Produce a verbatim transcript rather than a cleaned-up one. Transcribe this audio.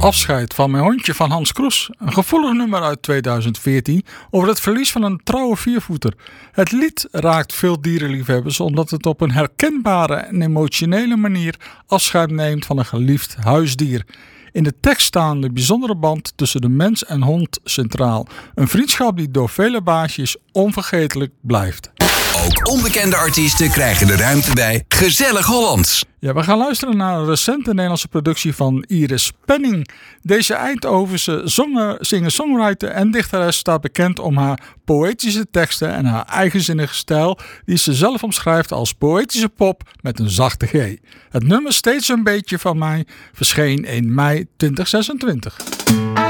Afscheid van mijn hondje van Hans Kroes. Een gevoelig nummer uit tweeduizend veertien over het verlies van een trouwe viervoeter. Het lied raakt veel dierenliefhebbers omdat het op een herkenbare en emotionele manier afscheid neemt van een geliefd huisdier. In de tekst staan de bijzondere band tussen de mens en hond centraal. Een vriendschap die door vele baasjes onvergetelijk blijft. Ook onbekende artiesten krijgen de ruimte bij Gezellig Hollands. Ja, we gaan luisteren naar een recente Nederlandse productie van Iris Penning. Deze Eindhovense zanger, singer-songwriter en dichteres staat bekend om haar poëtische teksten en haar eigenzinnige stijl, die ze zelf omschrijft als poëtische pop met een zachte G. Het nummer Steeds een beetje van mij verscheen in mei tweeduizend zesentwintig.